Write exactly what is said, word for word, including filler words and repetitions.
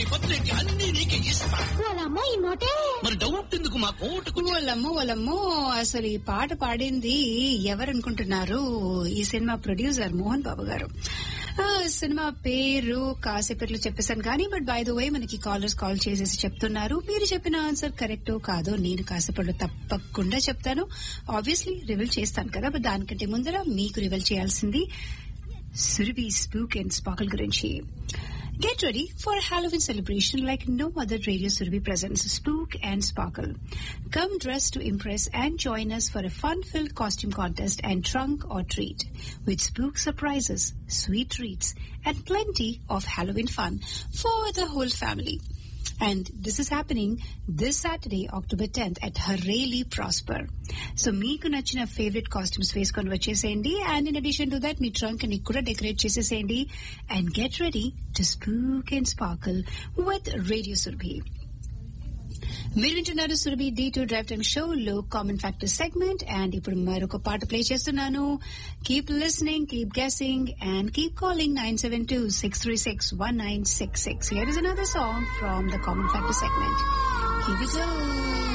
పత్రిక అన్ని నీకే ఇస్తా. వాళ్ళమ్మ ఈ మోటే మరి డౌట్ ఎందుకు మా కోటకు? వాళ్ళమ్మో వాళ్ళమ్మో అసలు ఈ పాట పాడింది ఎవరనుకుంటున్నారు? ఈ సినిమా ప్రొడ్యూసర్ మోహన్ బాబు గారు. సినిమా పేరు కాసేపట్లో చెప్పేశాను కానీ బట్ బై ద వే మనకి కాలర్స్ కాల్ చేసేసి చెప్తున్నారు. మీరు చెప్పిన ఆన్సర్ కరెక్టో కాదో నేను కాసేపట్లో తప్పకుండా చెప్తాను. ఆబ్వియస్లీ రివీల్ చేస్తాను కదా, బట్ దానికంటే ముందర మీకు రివీల్ చేయాల్సింది సురభి స్పూక్ అండ్ స్పార్కిల్ గురించి. Get ready for a Halloween celebration like no other Radio Surabhi presents Spook and Sparkle. Come dressed to impress and join us for a fun-filled costume contest and trunk or treat with spook surprises, sweet treats, and plenty of Halloween fun for the whole family. And this is happening this Saturday, October tenth at Hareli Prosper. So meeku nachina favorite costumes వేసుకొని వచ్చేసేయండి. And in addition to that, me trunk ని కూడా decorate చేసేసేయండి. And get ready to spook and sparkle with Radio Surabhi. మీరు వింటున్నారు Surabhi D two drive time show లో common factor segment. And ఇప్పుడు మరొక పాట ప్లే చేస్తున్నాను. Keep listening, keep guessing and keep calling nine seven two six three six one nine six six. Here is another song from the common factor segment. Here we go.